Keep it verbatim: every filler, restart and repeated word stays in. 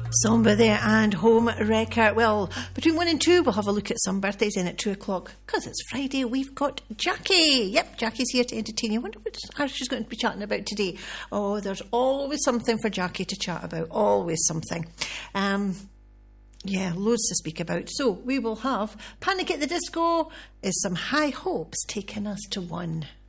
Somebody and Home Wrecker. Well, between one and two, we'll have a look at some birthdays. In at two o'clock, because it's Friday, we've got Jackie. Yep, Jackie's here to entertain you. I wonder what she's going to be chatting about today. Oh, there's always something for Jackie to chat about. Always something. Um... Yeah, loads to speak about. So we will have Panic at the Disco. Is Some High Hopes taking us to one.